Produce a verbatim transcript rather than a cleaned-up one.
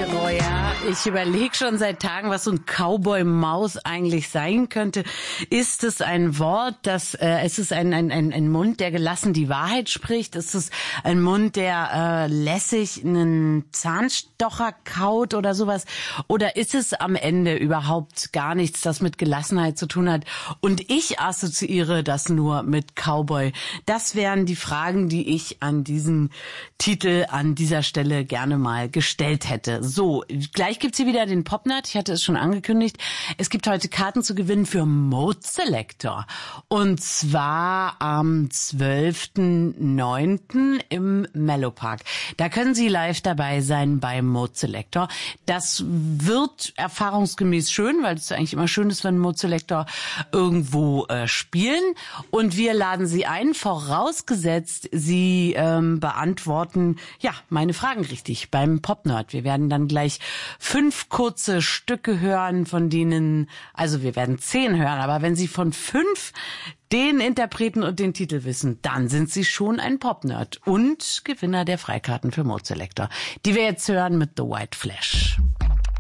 Leroy. Ich überlege schon seit Tagen, was so ein Cowboy-Maus eigentlich sein könnte. Ist es ein Wort, das, äh, ist es ein, ein, ein, ein Mund, der gelassen die Wahrheit spricht? Ist es ein Mund, der äh, lässig einen Zahnstocher kaut oder sowas? Oder ist es am Ende überhaupt gar nichts, das mit Gelassenheit zu tun hat? Und ich assoziiere das nur mit Cowboy. Das wären die Fragen, die ich an diesen Titel an dieser Stelle gerne mal gestellt hätte. So, gleich gibt's hier wieder den Popnut. Ich hatte es schon angekündigt. Es gibt heute Karten zu gewinnen für Mode Selector. Und zwar am zwölften neunten im Mellopark. Da können Sie live dabei sein bei Mode Selector. Das wird erfahrungsgemäß schön, weil es eigentlich immer schön ist, wenn Mode Selector irgendwo äh, spielen. Und wir laden Sie ein, vorausgesetzt, Sie ähm, beantworten ja meine Fragen richtig beim Popnerd. Wir werden dann gleich fünf kurze Stücke hören, von denen, also wir werden zehn hören, aber wenn Sie von fünf den Interpreten und den Titel wissen, dann sind Sie schon ein Popnerd und Gewinner der Freikarten für Mode Selector, die wir jetzt hören mit The White Flash.